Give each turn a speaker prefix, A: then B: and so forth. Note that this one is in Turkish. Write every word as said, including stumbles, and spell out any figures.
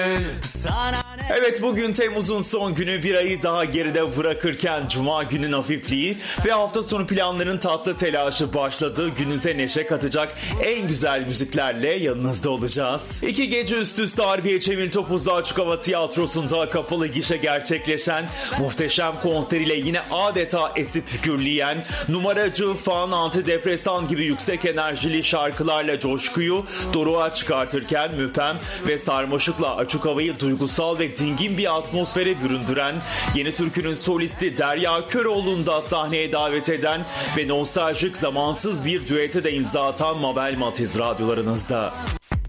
A: Evet, bugün Temmuz'un son günü, bir ayı daha geride bırakırken Cuma günün hafifliği ve hafta sonu planların tatlı telaşı başladı. Gününüze neşe katacak en güzel müziklerle yanınızda olacağız. İki gece üst üste Harbiye Çevin Topuzlu Açık Hava Tiyatrosu'nda kapalı gişe gerçekleşen muhteşem konseriyle yine adeta esip gürleyen, numaracı, fan, antidepresan gibi yüksek enerjili şarkılarla coşkuyu doruğa çıkartırken Müpem ve Sarmaşık'la açık havayı duygusal ve dingin bir atmosfere büründüren, yeni türkünün solisti Derya Köroğlu'nu da sahneye davet eden ve nostaljik zamansız bir düete de imza atan Mabel Matiz radyolarınızda.